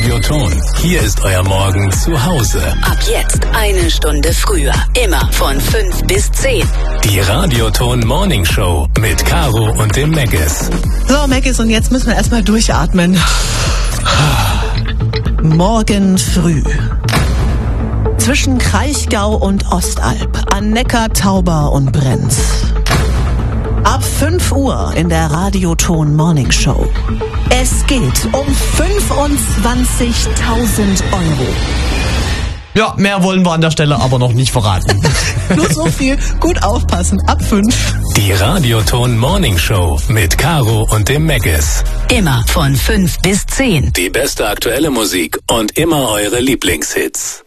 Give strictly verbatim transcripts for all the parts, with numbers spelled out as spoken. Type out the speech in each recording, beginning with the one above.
Radioton. Hier ist euer Morgen zu Hause. Ab jetzt eine Stunde früher. Immer von fünf bis zehn. Die Radioton Morning Show mit Caro und dem Meggis. So, Meggis, und jetzt müssen wir erstmal durchatmen. Morgen früh. Zwischen Kraichgau und Ostalb, an Neckar, Tauber und Brenz. Ab fünf Uhr in der Radioton Morning Show. Es geht um fünfundzwanzigtausend Euro. Ja, mehr wollen wir an der Stelle aber noch nicht verraten. Nur so viel, gut aufpassen, ab fünf. Die Radioton Morning Show mit Caro und dem Meggis. Immer von fünf bis zehn. Die beste aktuelle Musik und immer eure Lieblingshits.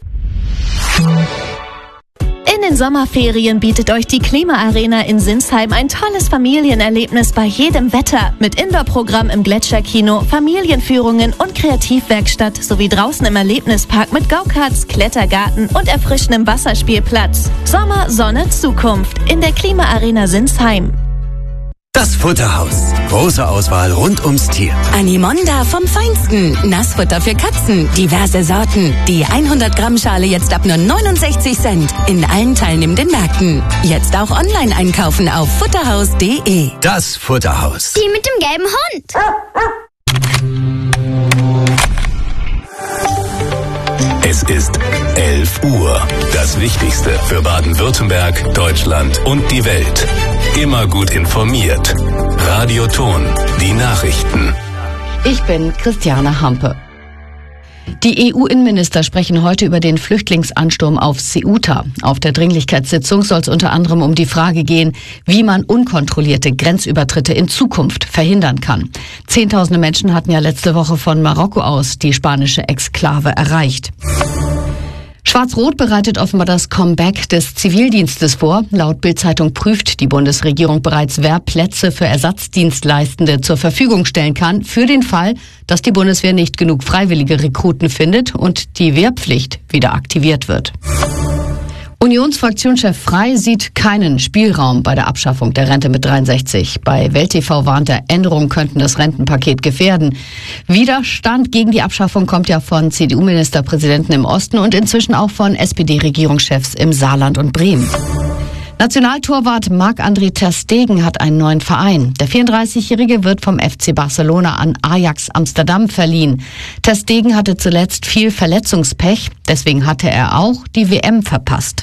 In den Sommerferien bietet euch die Klimaarena in Sinsheim ein tolles Familienerlebnis bei jedem Wetter. Mit Indoor-Programm im Gletscherkino, Familienführungen und Kreativwerkstatt sowie draußen im Erlebnispark mit Go-Karts, Klettergarten und erfrischendem Wasserspielplatz. Sommer, Sonne, Zukunft in der Klimaarena Sinsheim. Das Futterhaus. Große Auswahl rund ums Tier. Animonda vom Feinsten. Nassfutter für Katzen. Diverse Sorten. Die hundert Gramm Schale jetzt ab nur neunundsechzig Cent. In allen teilnehmenden Märkten. Jetzt auch online einkaufen auf futterhaus punkt de. Das Futterhaus. Die mit dem gelben Hund. Es ist elf Uhr. Das Wichtigste für Baden-Württemberg, Deutschland und die Welt. Immer gut informiert. Radioton, die Nachrichten. Ich bin Christiane Hampe. Die E U-Innenminister sprechen heute über den Flüchtlingsansturm auf Ceuta. Auf der Dringlichkeitssitzung soll es unter anderem um die Frage gehen, wie man unkontrollierte Grenzübertritte in Zukunft verhindern kann. Zehntausende Menschen hatten ja letzte Woche von Marokko aus die spanische Exklave erreicht. Schwarz-Rot bereitet offenbar das Comeback des Zivildienstes vor. Laut Bild-Zeitung prüft die Bundesregierung bereits, wer Plätze für Ersatzdienstleistende zur Verfügung stellen kann, für den Fall, dass die Bundeswehr nicht genug freiwillige Rekruten findet und die Wehrpflicht wieder aktiviert wird. Unionsfraktionschef Frey sieht keinen Spielraum bei der Abschaffung der Rente mit dreiundsechzig. Bei Welt T V warnt er, Änderungen könnten das Rentenpaket gefährden. Widerstand gegen die Abschaffung kommt ja von C D U-Ministerpräsidenten im Osten und inzwischen auch von S P D-Regierungschefs im Saarland und Bremen. Nationaltorwart Marc-André ter Stegen hat einen neuen Verein. Der vierunddreißigjährige wird vom F C Barcelona an Ajax Amsterdam verliehen. Ter Stegen hatte zuletzt viel Verletzungspech, deswegen hatte er auch die W M verpasst.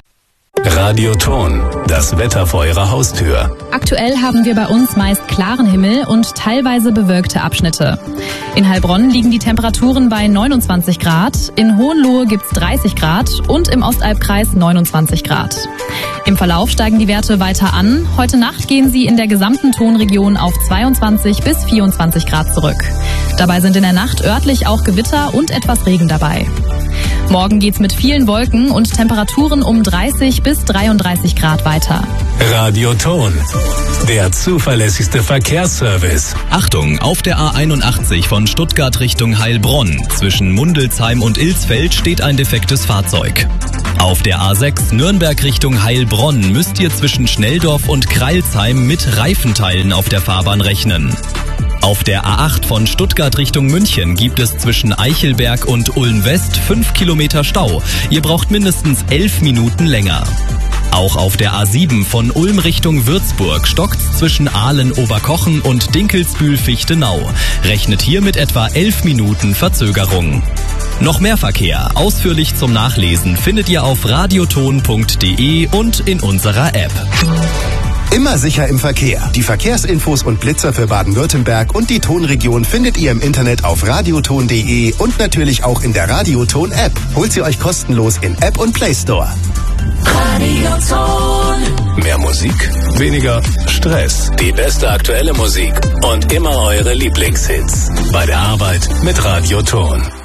Radioton, das Wetter vor eurer Haustür. Aktuell haben wir bei uns meist klaren Himmel und teilweise bewölkte Abschnitte. In Heilbronn liegen die Temperaturen bei neunundzwanzig Grad, in Hohenlohe gibt's dreißig Grad und im Ostalbkreis neunundzwanzig Grad. Im Verlauf steigen die Werte weiter an. Heute Nacht gehen sie in der gesamten Tonregion auf zweiundzwanzig bis vierundzwanzig Grad zurück. Dabei sind in der Nacht örtlich auch Gewitter und etwas Regen dabei. Morgen geht's mit vielen Wolken und Temperaturen um dreißig bis dreiunddreißig Grad weiter. Radioton, der zuverlässigste Verkehrsservice. Achtung, auf der A einundachtzig von Stuttgart Richtung Heilbronn. Zwischen Mundelsheim und Ilsfeld steht ein defektes Fahrzeug. Auf der A sechs Nürnberg Richtung Heilbronn müsst ihr zwischen Schnelldorf und Kreilsheim mit Reifenteilen auf der Fahrbahn rechnen. Auf der A acht von Stuttgart Richtung München gibt es zwischen Eichelberg und Ulm West fünf Kilometer Stau. Ihr braucht mindestens elf Minuten länger. Auch auf der A sieben von Ulm Richtung Würzburg stockt's zwischen Aalen-Oberkochen und Dinkelsbühl-Fichtenau. Rechnet hier mit etwa elf Minuten Verzögerung. Noch mehr Verkehr, ausführlich zum Nachlesen, findet ihr auf radioton punkt de und in unserer App. Immer sicher im Verkehr. Die Verkehrsinfos und Blitzer für Baden-Württemberg und die Tonregion findet ihr im Internet auf radioton punkt de und natürlich auch in der Radioton-App. Holt sie euch kostenlos in App und Play Store. Radioton. Mehr Musik, weniger Stress. Die beste aktuelle Musik und immer eure Lieblingshits. Bei der Arbeit mit Radioton.